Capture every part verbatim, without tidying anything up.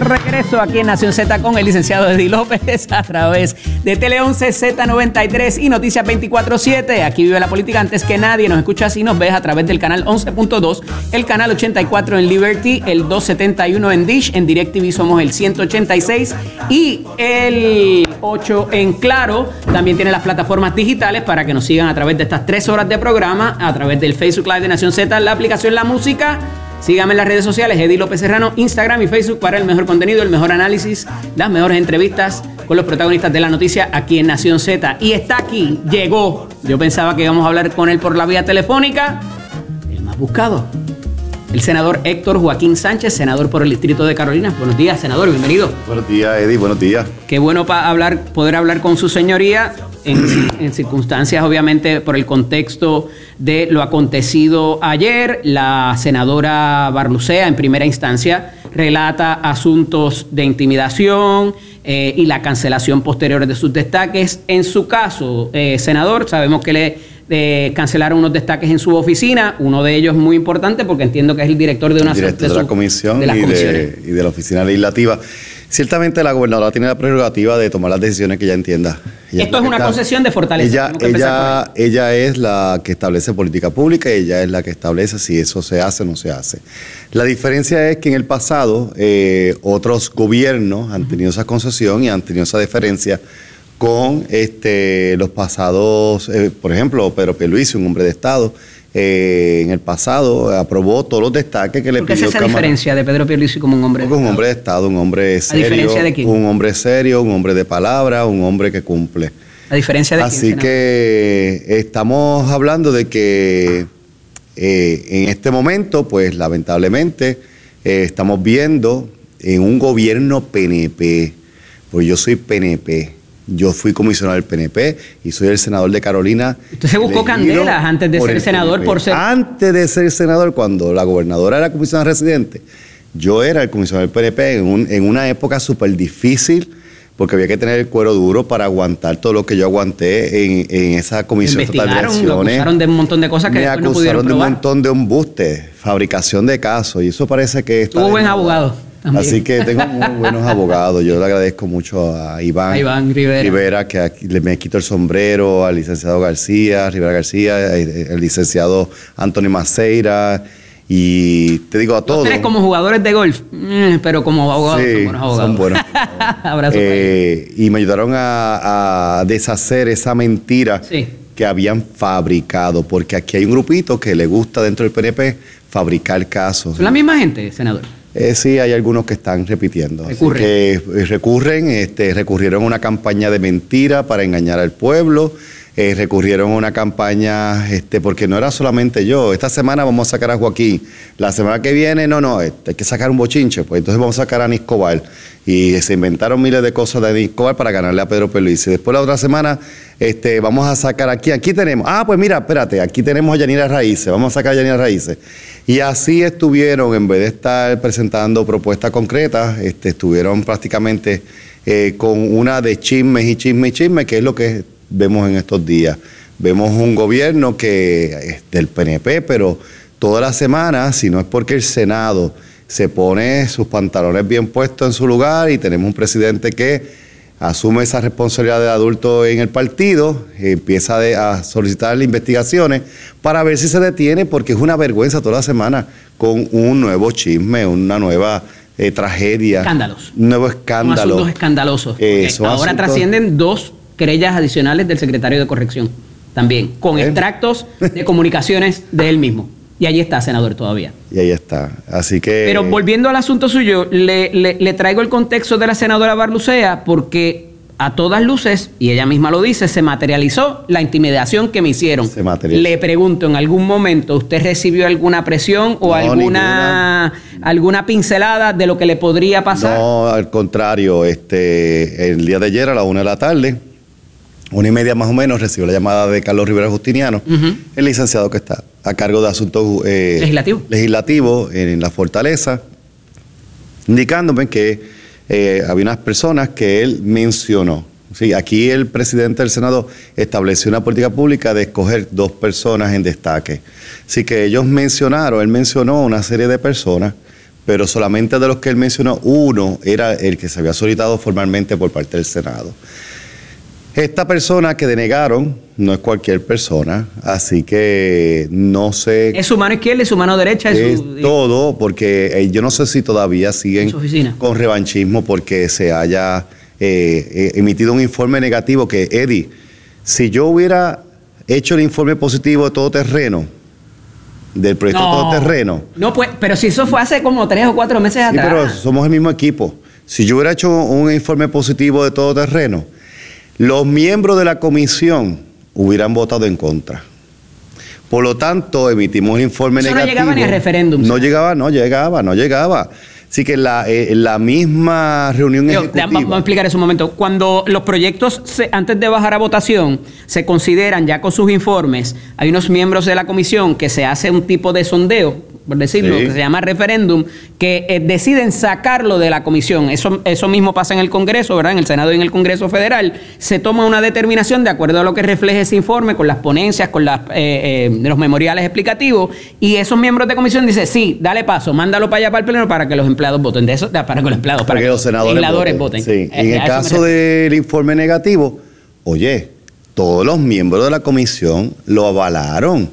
regreso aquí en Nación Z con el licenciado Eddie López a través de Tele once, Z noventa y tres y Noticias veinticuatro siete. Aquí vive la política antes que nadie. Nos escuchas y nos ves a través del canal once punto dos, el canal ochenta y cuatro en Liberty, el doscientos setenta y uno en Dish, en DirecTV somos el ciento ochenta y seis y el ocho en Claro. También tiene las plataformas digitales para que nos sigan a través de estas tres horas de programa, a través del Facebook Live de Nación Z, la aplicación La Música. Síganme en las redes sociales, Eddie López Serrano, Instagram y Facebook para el mejor contenido, el mejor análisis, las mejores entrevistas con los protagonistas de la noticia aquí en Nación Z. Y está aquí, llegó. Yo pensaba que íbamos a hablar con él por la vía telefónica. El más buscado, el senador Héctor Joaquín Sánchez, senador por el Distrito de Carolina. Buenos días, senador, bienvenido. Buenos días, Eddie, buenos días. Qué bueno para hablar, poder hablar con su señoría. En, en circunstancias, obviamente, por el contexto de lo acontecido ayer. La senadora Barlucea, en primera instancia, relata asuntos de intimidación eh, y la cancelación posterior de sus destaques. En su caso, eh, senador, sabemos que le eh, cancelaron unos destaques en su oficina, uno de ellos muy importante porque entiendo que es el director de una director de, de, su, su, comisión de las y comisiones. De, y de la oficina legislativa. Ciertamente la gobernadora tiene la prerrogativa de tomar las decisiones que ella entienda. Ella Esto es, es una está, concesión de fortaleza. Ella, ella, ella es la que establece política pública y ella es la que establece si eso se hace o no se hace. La diferencia es que en el pasado eh, otros gobiernos han tenido esa concesión y han tenido esa deferencia con este, los pasados, eh, por ejemplo, Pedro Pierluisi, un hombre de Estado, Eh, en el pasado aprobó todos los destaques que le pidió. ¿Por qué es esa Cámara. diferencia de Pedro Pierluisi como un hombre de Porque Estado? un hombre de Estado, un hombre serio. ¿A diferencia de quién? Un hombre serio, un hombre de palabra, un hombre que cumple. ¿A diferencia de quién? Así que estamos hablando de que eh, en este momento, pues lamentablemente, eh, estamos viendo en un gobierno P N P, pues yo soy P N P. Yo fui comisionado del P N P y soy el senador de Carolina. ¿Usted se buscó candelas antes de ser senador por ser...? Antes de ser senador, cuando la gobernadora era comisionada residente, yo era el comisionado del P N P en, un, en una época súper difícil, porque había que tener el cuero duro para aguantar todo lo que yo aguanté en, en esa comisión de elecciones. Lo acusaron de un montón de cosas que después no pudieron probar. Me acusaron de un montón de embustes, fabricación de casos, y eso parece que... Tuvo buen abogado. También. Así que tengo muy buenos abogados. Yo le agradezco mucho a Iván, a Iván Rivera. Rivera, que aquí le me quito el sombrero, al licenciado García, Rivera García, el licenciado Anthony Maceira, y te digo a todos. Los tres como jugadores de golf, pero como abogados sí, son buenos abogados. Son buenos. Abrazo. Eh, y me ayudaron a, a deshacer esa mentira sí. que habían fabricado, porque aquí hay un grupito que le gusta dentro del P N P fabricar casos. ¿Son la misma gente, senador? Eh, sí, hay algunos que están repitiendo. Recurren. Así que eh, recurren, este, recurrieron a una campaña de mentira para engañar al pueblo, eh, recurrieron a una campaña, este, porque no era solamente yo. Esta semana vamos a sacar a Joaquín, la semana que viene, no, no, este, hay que sacar un bochinche, pues entonces vamos a sacar a Niscobar. Y se inventaron miles de cosas de Niscobar para ganarle a Pedro Pierluisi. Después la otra semana este, vamos a sacar aquí, aquí tenemos, ah, pues mira, espérate, aquí tenemos a Yanira Raíces, vamos a sacar a Yanira Raíces. Y así estuvieron, en vez de estar presentando propuestas concretas, este, estuvieron prácticamente eh, con una de chismes y chismes y chismes, que es lo que vemos en estos días. Vemos un gobierno que es del P N P, pero toda la semana, si no es porque el Senado se pone sus pantalones bien puestos en su lugar y tenemos un presidente que asume esa responsabilidad de adulto en el partido, empieza de, a solicitar investigaciones para ver si se detiene, porque es una vergüenza toda la semana con un nuevo chisme, una nueva eh, tragedia. Escándalos. Un nuevo escándalo. Son asuntos escandalosos. Eh, son ahora asuntos... trascienden dos querellas adicionales del secretario de Corrección, también, con ¿Eh? extractos de comunicaciones de él mismo. Y ahí está, senador, todavía. Y ahí está. Así que... Pero volviendo al asunto suyo, le, le, le traigo el contexto de la senadora Barlucea porque a todas luces, y ella misma lo dice, se materializó la intimidación que me hicieron. Se materializó. Le pregunto, ¿en algún momento usted recibió alguna presión o no, alguna, alguna pincelada de lo que le podría pasar? No, al contrario. Este, el día de ayer a la una de la tarde, una y media más o menos, recibió la llamada de Carlos Rivera Justiniano, uh-huh. el licenciado que está a cargo de asuntos eh, legislativos legislativo en la Fortaleza, indicándome que eh, había unas personas que él mencionó. Sí, aquí el presidente del Senado estableció una política pública de escoger dos personas en destaque. Así que ellos mencionaron, él mencionó una serie de personas pero solamente de los que él mencionó, uno era el que se había solicitado formalmente por parte del Senado. Esta persona que denegaron no es cualquier persona, así que no sé... ¿Es su mano izquierda y su mano derecha? Es, es su, todo, porque eh, yo no sé si todavía siguen con revanchismo porque se haya eh, eh, emitido un informe negativo que, Eddie, si yo hubiera hecho el informe positivo de todo terreno, del proyecto no, todo terreno... No, pues, pero si eso fue hace como tres o cuatro meses sí, atrás. Pero somos el mismo equipo. Si yo hubiera hecho un informe positivo de todo terreno, los miembros de la comisión hubieran votado en contra. Por lo tanto, emitimos el informe Eso negativo. no llegaba ni al referéndum. No llegaba, no llegaba, no llegaba. Así que la, eh, la misma reunión Yo, ejecutiva... Vamos a explicar eso un momento. Cuando los proyectos, se, antes de bajar a votación, se consideran ya con sus informes, hay unos miembros de la comisión que se hace un tipo de sondeo, por decirlo, sí, que se llama referéndum, que eh, deciden sacarlo de la comisión. Eso, eso mismo pasa en el Congreso, ¿verdad? En el Senado y en el Congreso Federal. Se toma una determinación de acuerdo a lo que refleje ese informe, con las ponencias, con las, eh, eh, los memoriales explicativos, y esos miembros de comisión dicen, sí, dale paso, mándalo para allá para el pleno para que los empleados voten. De eso, para que los empleados, para, para que, que los senadores voten. voten. Sí. En el caso del informe negativo, oye, todos los miembros de la comisión lo avalaron.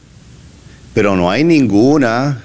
Pero no hay ninguna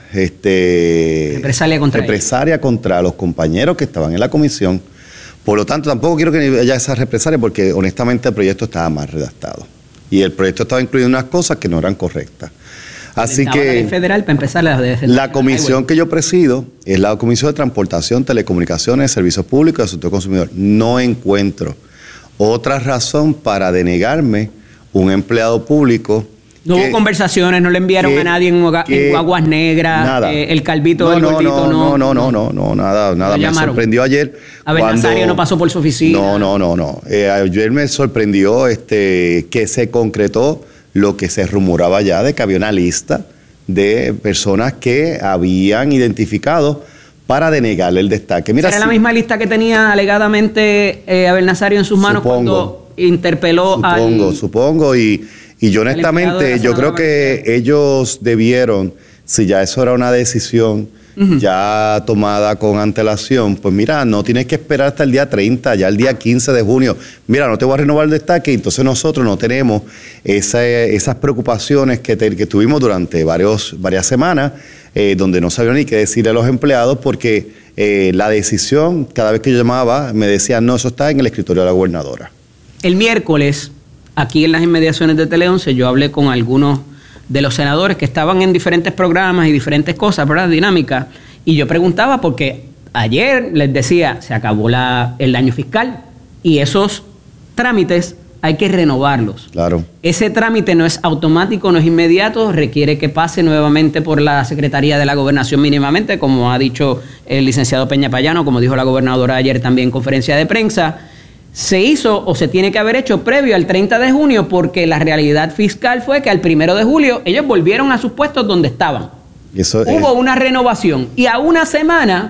este, represalia, contra, represalia contra los compañeros que estaban en la comisión. Por lo tanto, tampoco quiero que haya esa represalia porque honestamente el proyecto estaba mal redactado. Y el proyecto estaba incluyendo unas cosas que no eran correctas. Así que la ley federal, para empezar, la, de la comisión que yo presido es la Comisión de Transportación, Telecomunicaciones, Servicios Públicos y Asuntos del Consumidor. No encuentro otra razón para denegarme un empleado público. No hubo conversaciones, no le enviaron que, a nadie en, en Guaguas Negras, eh, el calvito no, del no, gordito, no. No, no, no, no, no, nada, nada. Me sorprendió ayer. Abel Nazario no pasó por su oficina. No, no, no, no. Eh, ayer me sorprendió este, que se concretó lo que se rumoraba ya de que había una lista de personas que habían identificado para denegarle el destaque. Mira, ¿era si, la misma lista que tenía alegadamente eh, Abel Nazario en sus manos supongo, cuando interpeló supongo, al... Supongo, supongo, y... Y yo honestamente, yo creo que ellos debieron, si ya eso era una decisión uh-huh. ya tomada con antelación, pues mira, no tienes que esperar hasta el día treinta, ya el día quince de junio, mira, no te voy a renovar el destaque, entonces nosotros no tenemos esa, esas preocupaciones que, te, que tuvimos durante varios, varias semanas, eh, donde no sabían ni qué decirle a los empleados, porque eh, la decisión, cada vez que yo llamaba, me decían, no, eso está en el escritorio de la gobernadora. El miércoles... Aquí en las inmediaciones de Tele once yo hablé con algunos de los senadores que estaban en diferentes programas y diferentes cosas, ¿verdad? Dinámicas. Y yo preguntaba porque ayer les decía, se acabó la, el año fiscal y esos trámites hay que renovarlos. Claro. Ese trámite no es automático, no es inmediato, requiere que pase nuevamente por la Secretaría de la Gobernación mínimamente, como ha dicho el licenciado Peña Payano, como dijo la gobernadora ayer también en conferencia de prensa. Se hizo o se tiene que haber hecho previo al treinta de junio porque la realidad fiscal fue que al primero de julio ellos volvieron a sus puestos donde estaban. Eso Hubo es... una renovación y a una semana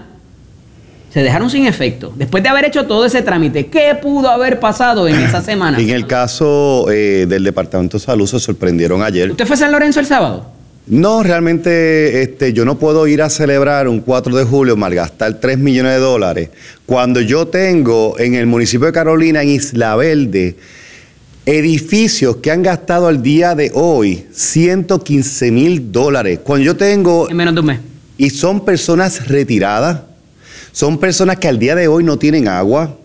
se dejaron sin efecto. Después de haber hecho todo ese trámite, ¿qué pudo haber pasado en esa semana? En el caso eh, del Departamento de Salud se sorprendieron ayer. ¿Usted fue a San Lorenzo el sábado? No, realmente este, yo no puedo ir a celebrar un cuatro de julio, malgastar tres millones de dólares, cuando yo tengo en el municipio de Carolina, en Isla Verde, edificios que han gastado al día de hoy ciento quince mil dólares. Cuando yo tengo... En menos de un mes. Y son personas retiradas, son personas que al día de hoy no tienen agua.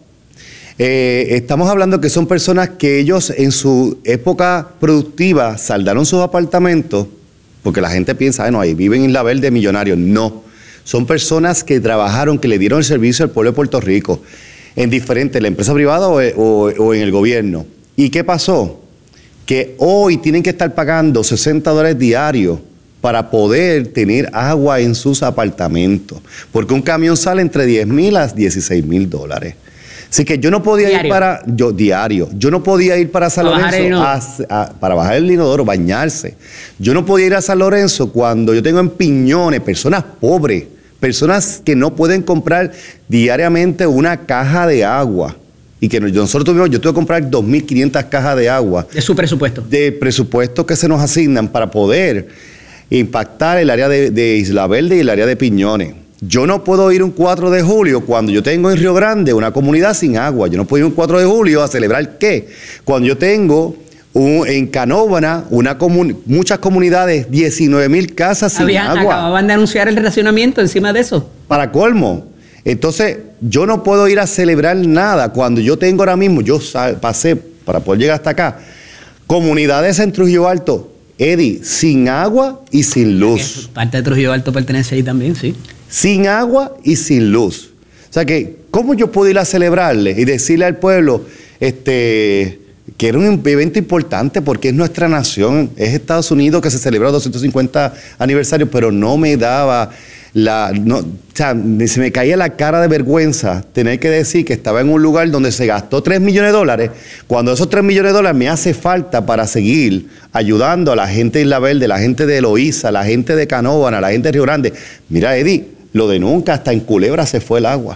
Eh, estamos hablando que son personas que ellos en su época productiva saldaron sus apartamentos, porque la gente piensa, bueno, ahí viven en Isla Verde millonarios. No, son personas que trabajaron, que le dieron el servicio al pueblo de Puerto Rico, en diferentes, en la empresa privada o, o, o en el gobierno. ¿Y qué pasó? Que hoy tienen que estar pagando sesenta dólares diarios para poder tener agua en sus apartamentos, porque un camión sale entre diez mil a dieciséis mil dólares. Así que yo no podía diario. ir para, yo diario, yo no podía ir para San para Lorenzo bajar a, a, para bajar el inodoro, bañarse. Yo no podía ir a San Lorenzo cuando yo tengo en Piñones personas pobres, personas que no pueden comprar diariamente una caja de agua. Y que nosotros tuvimos, yo tuve que comprar dos mil quinientas cajas de agua. De su presupuesto. De presupuesto que se nos asignan para poder impactar el área de, de Isla Verde y el área de Piñones. Yo no puedo ir un cuatro de julio cuando yo tengo en Río Grande una comunidad sin agua. Yo no puedo ir un cuatro de julio a celebrar ¿qué? Cuando yo tengo un, en Canóvana una comun, muchas comunidades, diecinueve mil casas sin Habían, agua. Acababan de anunciar el racionamiento encima de eso. Para colmo. Entonces, yo no puedo ir a celebrar nada cuando yo tengo ahora mismo, yo pasé para poder llegar hasta acá, comunidades en Trujillo Alto, Eddie, sin agua y sin luz. Parte de Trujillo Alto pertenece ahí también, sí. Sin agua y sin luz. O sea que, ¿cómo yo puedo ir a celebrarle y decirle al pueblo este, que era un evento importante porque es nuestra nación, es Estados Unidos que se celebró el doscientos cincuenta aniversario, pero no me daba la... No, o sea, se me caía la cara de vergüenza tener que decir que estaba en un lugar donde se gastó tres millones de dólares, cuando esos tres millones de dólares me hace falta para seguir ayudando a la gente de Isla Verde, la gente de Eloísa, la gente de Canóvana, la gente de Río Grande. Mira, Eddie, lo de nunca, hasta en Culebra se fue el agua.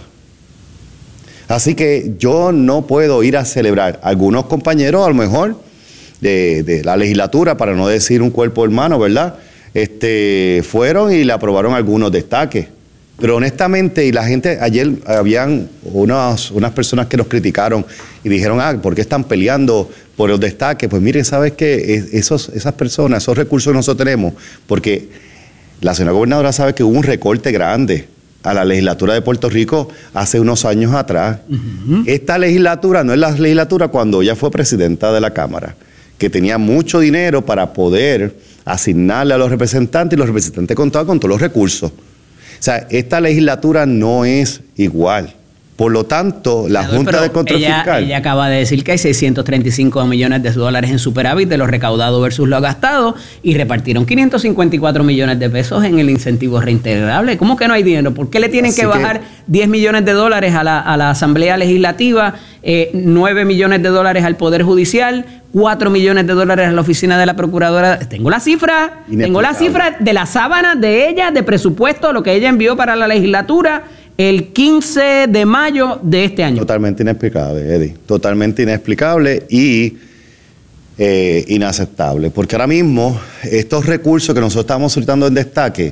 Así que yo no puedo ir a celebrar. Algunos compañeros, a lo mejor, de, de la legislatura, para no decir un cuerpo hermano, ¿verdad? Este, fueron y le aprobaron algunos destaques. Pero honestamente, y la gente, ayer habían unas, unas personas que nos criticaron y dijeron, ah, ¿por qué están peleando por los destaques? Pues miren, ¿sabes qué? Esos, esas personas, esos recursos que nosotros tenemos, porque la señora gobernadora sabe que hubo un recorte grande a la legislatura de Puerto Rico hace unos años atrás. Uh-huh. Esta legislatura no es la legislatura cuando ella fue presidenta de la Cámara, que tenía mucho dinero para poder asignarle a los representantes y los representantes contaban con todos los recursos. O sea, esta legislatura no es igual. Por lo tanto, la Junta Pero de Control ella, Fiscal... Ella acaba de decir que hay seiscientos treinta y cinco millones de dólares en superávit de lo recaudado versus lo gastado y repartieron quinientos cincuenta y cuatro millones de pesos en el incentivo reintegrable. ¿Cómo que no hay dinero? ¿Por qué le tienen Así que bajar que... diez millones de dólares a la, a la Asamblea Legislativa, eh, nueve millones de dólares al Poder Judicial, cuatro millones de dólares a la Oficina de la Procuradora? Tengo la cifra, tengo la cifra de la sábana de ella, de presupuesto, lo que ella envió para la legislatura el quince de mayo de este año. Totalmente inexplicable, Eddie. Totalmente inexplicable y eh, inaceptable. Porque ahora mismo, estos recursos que nosotros estamos solicitando en destaque,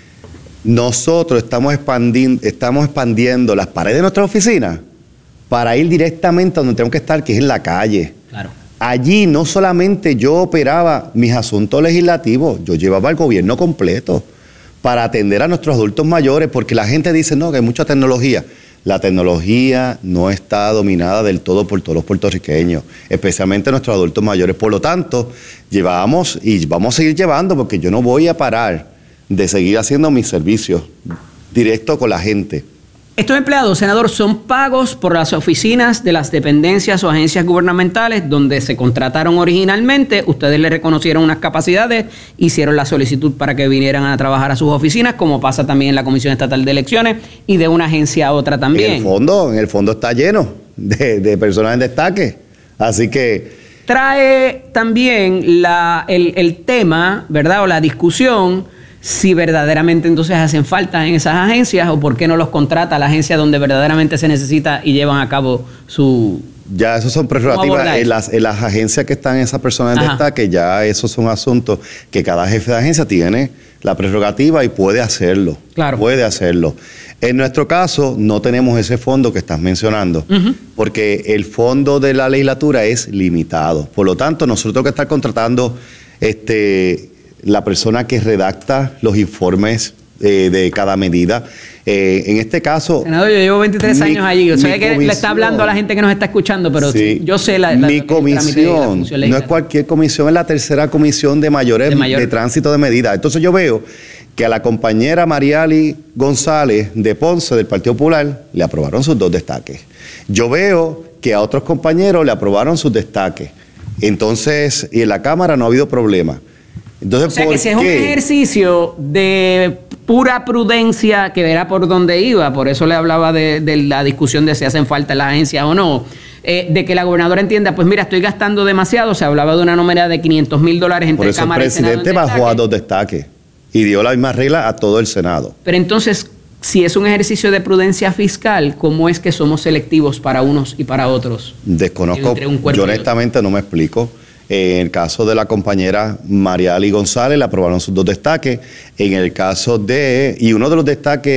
nosotros estamos expandiendo, estamos expandiendo las paredes de nuestra oficina para ir directamente a donde tenemos que estar, que es en la calle. Claro. Allí no solamente yo operaba mis asuntos legislativos, yo llevaba el gobierno completo para atender a nuestros adultos mayores, porque la gente dice, no, que hay mucha tecnología. La tecnología no está dominada del todo por todos los puertorriqueños, especialmente nuestros adultos mayores. Por lo tanto, llevamos y vamos a seguir llevando, porque yo no voy a parar de seguir haciendo mis servicios directos con la gente. Estos empleados, senador, son pagos por las oficinas de las dependencias o agencias gubernamentales donde se contrataron originalmente. Ustedes le reconocieron unas capacidades, hicieron la solicitud para que vinieran a trabajar a sus oficinas, como pasa también en la Comisión Estatal de Elecciones y de una agencia a otra también. En el fondo, en el fondo está lleno de, de personas en destaque. Así que... Trae también la, el, el tema, ¿verdad? O la discusión si verdaderamente entonces hacen falta en esas agencias o por qué no los contrata la agencia donde verdaderamente se necesita y llevan a cabo su... Ya esos son prerrogativas en las, en las agencias que están esas personas en destaque, ya esos son asuntos que cada jefe de agencia tiene la prerrogativa y puede hacerlo. Claro. Puede hacerlo. En nuestro caso no tenemos ese fondo que estás mencionando, uh-huh. porque el fondo de la legislatura es limitado. Por lo tanto, nosotros tenemos que estar contratando este... la persona que redacta los informes eh, de cada medida. Eh, en este caso... Senador, yo llevo veintitrés años allí. O sea que le está hablando a la gente que nos está escuchando, pero sí, yo sé la... la mi comisión, no es cualquier comisión, es la tercera comisión de mayores de, mayor. de tránsito de medida. Entonces yo veo que a la compañera Mariali González de Ponce, del Partido Popular, le aprobaron sus dos destaques. Yo veo que a otros compañeros le aprobaron sus destaques. Entonces, y en la Cámara no ha habido problema. Entonces, o sea que si es un ejercicio de pura prudencia, que verá por dónde iba, por eso le hablaba de, de la discusión de si hacen falta las agencias o no, eh, de que la gobernadora entienda, pues mira, estoy gastando demasiado, se hablaba de una nómina de quinientos mil dólares entre Cámara y Senado. Por eso el presidente bajó a dos destaques y dio la misma regla a todo el Senado. Pero entonces, si es un ejercicio de prudencia fiscal, ¿cómo es que somos selectivos para unos y para otros? Desconozco, yo honestamente no me explico. En el caso de la compañera Mariali González, le aprobaron sus dos destaques. En el caso de, y uno de los destaques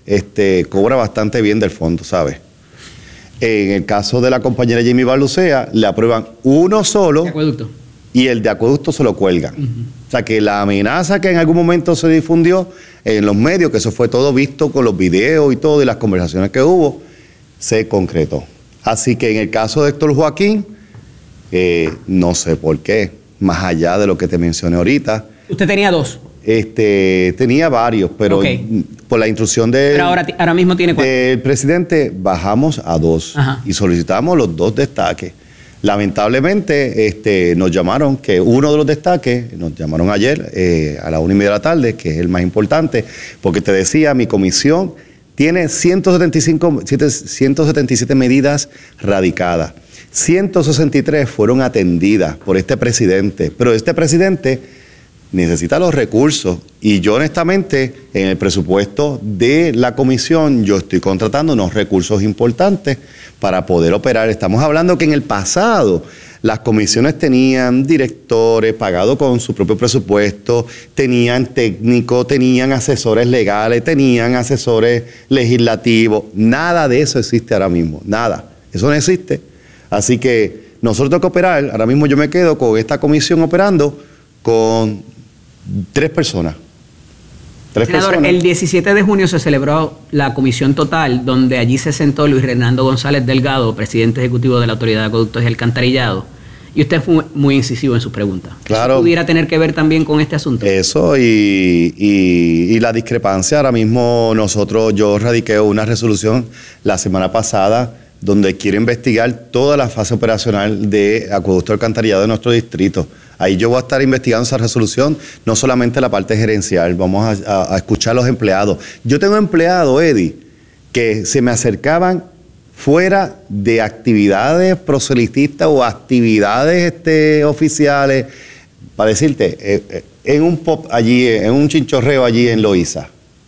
este, cobra bastante bien del fondo, ¿sabes? En el caso de la compañera Jamie Balucea, le aprueban uno solo. De acueducto. Y el de acueducto se lo cuelgan. Uh-huh. O sea que la amenaza que en algún momento se difundió en los medios, que eso fue todo visto con los videos y todo, y las conversaciones que hubo, se concretó. Así que en el caso de Héctor Joaquín, eh, no sé por qué, más allá de lo que te mencioné ahorita. ¿Usted tenía dos? Este, tenía varios, pero okay. por la instrucción de, pero ahora, ahora mismo tiene cuatro. del presidente bajamos a dos. Ajá. Y solicitamos los dos destaques. Lamentablemente este, nos llamaron que uno de los destaques, nos llamaron ayer eh, a la una y media de la tarde, que es el más importante, porque te decía, mi comisión tiene ciento setenta y cinco, ciento setenta y siete medidas radicadas. ciento sesenta y tres fueron atendidas por este presidente, pero este presidente necesita los recursos y yo honestamente en el presupuesto de la comisión yo estoy contratando unos recursos importantes para poder operar. Estamos hablando que en el pasado las comisiones tenían directores pagados con su propio presupuesto, tenían técnicos, tenían asesores legales, tenían asesores legislativos. Nada de eso existe ahora mismo, nada. Eso no existe. Así que nosotros tenemos que operar, ahora mismo yo me quedo con esta comisión operando con tres personas. Tres Senador, personas. El diecisiete de junio se celebró la comisión total, donde allí se sentó Luis Hernando González Delgado, presidente ejecutivo de la Autoridad de Acueductos y Alcantarillado, y usted fue muy incisivo en sus preguntas. Claro. ¿Eso pudiera tener que ver también con este asunto? Eso y, y, y la discrepancia. Ahora mismo nosotros, yo radiqué una resolución la semana pasada donde quiero investigar toda la fase operacional de acueducto y alcantarillado de nuestro distrito. Ahí yo voy a estar investigando esa resolución, no solamente la parte gerencial, vamos a, a, a escuchar a los empleados. Yo tengo empleados, Eddie, que se me acercaban fuera de actividades proselitistas o actividades este, oficiales, para decirte, eh, eh, en un pop allí, en un chinchorreo allí en Loíza.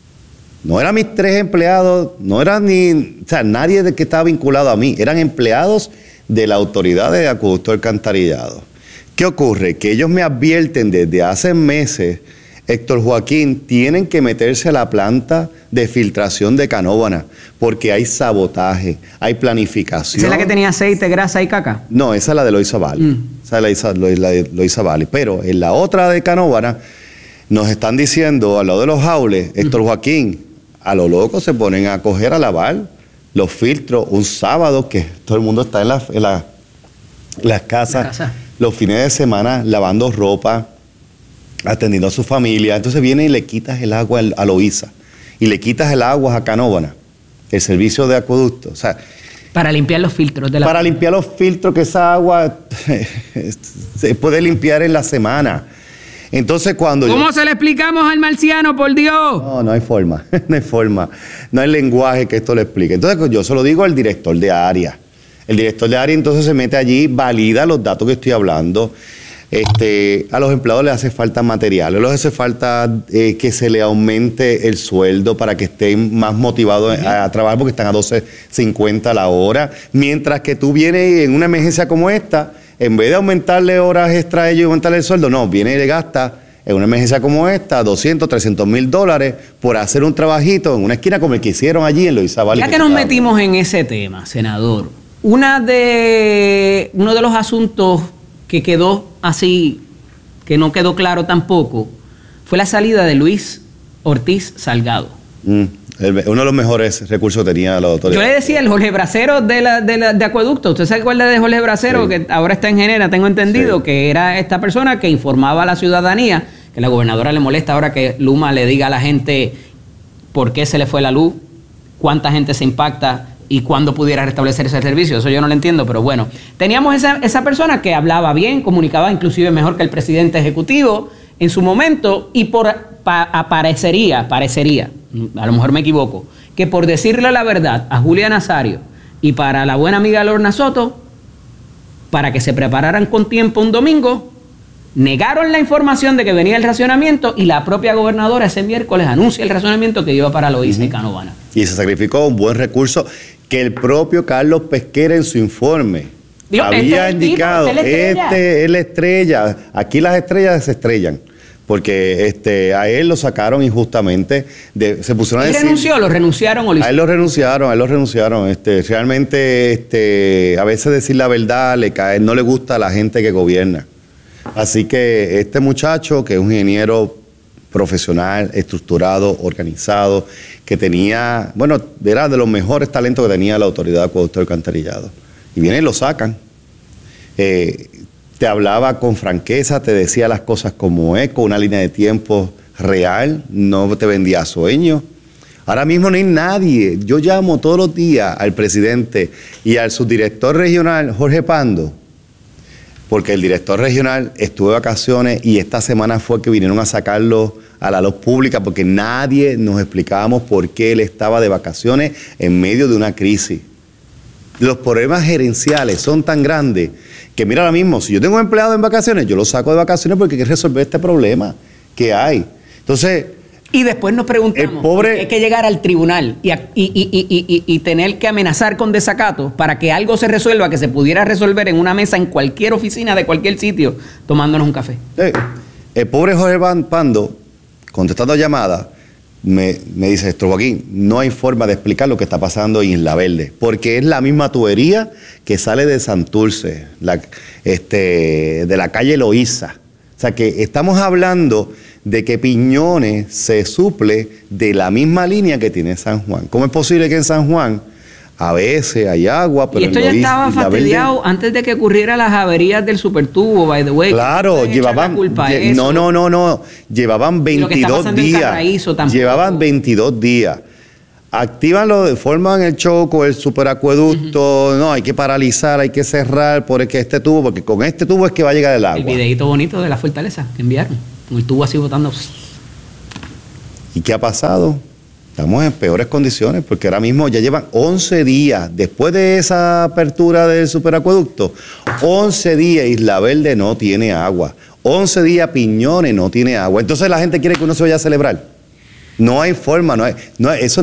No eran mis tres empleados, no eran ni, o sea, nadie de que estaba vinculado a mí, eran empleados de la Autoridad de Acueducto y Alcantarillado. ¿Qué ocurre? Que ellos me advierten desde hace meses, Héctor Joaquín, tienen que meterse a la planta de filtración de Canóvana, porque hay sabotaje, hay planificación. ¿Esa es la que tenía aceite, grasa y caca? No, esa es la de Loíza Valley. Mm. Esa es la de, la de Loíza Valley. Pero en la otra de Canóvana, nos están diciendo, al lado de los jaules, mm. Héctor Joaquín, a lo loco se ponen a coger a lavar los filtros un sábado que todo el mundo está en, la, en la, las casas, la casa. Los fines de semana lavando ropa, atendiendo a su familia. Entonces viene y le quitas el agua a Loíza y le quitas el agua a Canóvana, el servicio de acueducto. O sea, para limpiar los filtros de la... Para limpiar los filtros, que esa agua se puede limpiar en la semana. Entonces cuando ¿Cómo yo, se le explicamos al marciano, por Dios? No, no hay forma, no hay forma, no hay lenguaje que esto le explique. Entonces yo se lo digo al director de área. El director de área entonces se mete allí, valida los datos que estoy hablando. Este, a los empleados les hace falta materiales, les hace falta eh, que se le aumente el sueldo para que estén más motivados uh-huh. a, a trabajar porque están a doce cincuenta la hora. Mientras que tú vienes en una emergencia como esta, en vez de aumentarle horas extra a ellos y aumentarle el sueldo, no, viene y le gasta en una emergencia como esta doscientos, trescientos mil dólares por hacer un trabajito en una esquina como el que hicieron allí en Loíza Valley. Ya que nos metimos en ese tema, senador, una de, uno de los asuntos que quedó así, que no quedó claro tampoco, fue la salida de Luis Ortiz Salgado. Mm. El, uno de los mejores recursos que tenía la autoridad. Yo le decía, el Jorge Bracero de, la, de, la, de Acueducto. ¿Usted se acuerda de Jorge Bracero? Sí. Que ahora está en Genera, tengo entendido, sí. que era esta persona que informaba a la ciudadanía, que la gobernadora le molesta ahora que Luma le diga a la gente por qué se le fue la luz, cuánta gente se impacta y cuándo pudiera restablecer ese servicio. Eso yo no lo entiendo, pero bueno. Teníamos esa, esa persona que hablaba bien, comunicaba inclusive mejor que el presidente ejecutivo en su momento y por pa, parecería, parecería, a lo mejor me equivoco, que por decirle la verdad a Julia Nazario y para la buena amiga Lorna Soto, para que se prepararan con tiempo un domingo, negaron la información de que venía el racionamiento y la propia gobernadora ese miércoles anuncia el racionamiento que iba para Loíza uh-huh. y Canóvana. Y se sacrificó un buen recurso que el propio Carlos Pesquera en su informe Dios, había este indicado, tipo, este es la estrella. Este es la estrella, aquí las estrellas se estrellan. porque este, a él lo sacaron injustamente, de, se pusieron a ¿Él decir... renunció, lo renunciaron o lo A él lo renunciaron, a él lo renunciaron. Este, realmente, este, a veces decir la verdad le cae, no le gusta a la gente que gobierna. Así que este muchacho, que es un ingeniero profesional, estructurado, organizado, que tenía, bueno, era de los mejores talentos que tenía la Autoridad de Acueducto y Alcantarillado. Y vienen y lo sacan. Eh, te hablaba con franqueza, te decía las cosas como es, con una línea de tiempo real, no te vendía sueños. Ahora mismo no hay nadie. Yo llamo todos los días al presidente y al subdirector regional, Jorge Pando, porque el director regional estuvo de vacaciones y esta semana fue que vinieron a sacarlo a la luz pública porque nadie nos explicábamos por qué él estaba de vacaciones en medio de una crisis. Los problemas gerenciales son tan grandes que mira ahora mismo, si yo tengo un empleado en vacaciones, yo lo saco de vacaciones porque hay que resolver este problema que hay. Entonces... Y después nos preguntamos, el pobre, hay que llegar al tribunal y, a, y, y, y, y, y tener que amenazar con desacato para que algo se resuelva, que se pudiera resolver en una mesa en cualquier oficina de cualquier sitio, tomándonos un café. Eh, el pobre Jorge Pando, contestando llamadas, me, me dice, esto, Joaquín, no hay forma de explicar lo que está pasando en Isla Verde, porque es la misma tubería que sale de Santurce, la, este, de la calle Loíza. O sea que estamos hablando de que Piñones se suple de la misma línea que tiene San Juan. ¿Cómo es posible que en San Juan a veces hay agua, pero y esto en ya Loíza, estaba fastidiado antes de que ocurriera las averías del supertubo, by the way? Claro, llevaban, lle no, no, no, no, llevaban veintidós días, llevaban veintidós días. Actívanlo, forman el choco, el superacueducto, uh-huh. No, hay que paralizar, hay que cerrar por el que este tubo, porque con este tubo es que va a llegar el agua. El videíto bonito de la fortaleza que enviaron, con el tubo así botando. ¿Y qué ha pasado? Estamos en peores condiciones, porque ahora mismo ya llevan once días, después de esa apertura del superacueducto, once días Isla Verde no tiene agua, once días Piñones no tiene agua. Entonces la gente quiere que uno se vaya a celebrar. No hay forma, no hay, no hay, eso